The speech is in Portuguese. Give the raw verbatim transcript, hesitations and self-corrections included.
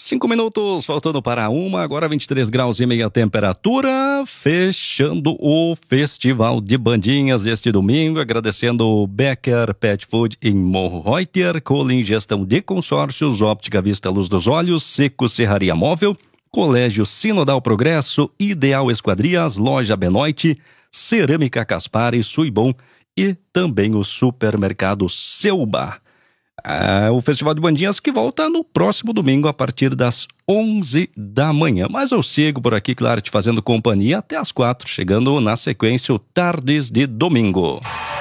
Cinco minutos, faltando para uma, agora vinte e três graus e meia temperatura, fechando o Festival de Bandinhas este domingo, agradecendo o Becker Pet Food em Morro Reuter, Colin Gestão de Consórcios, Óptica Vista Luz dos Olhos, Seco Serraria Móvel, Colégio Sinodal Progresso, Ideal Esquadrias, Loja Benoite, Cerâmica Caspar e Suibom e também o Supermercado Seu Bar. É o Festival de Bandinhas que volta no próximo domingo a partir das onze da manhã. Mas eu sigo por aqui, claro, te fazendo companhia até as quatro, chegando na sequência o Tardes de Domingo.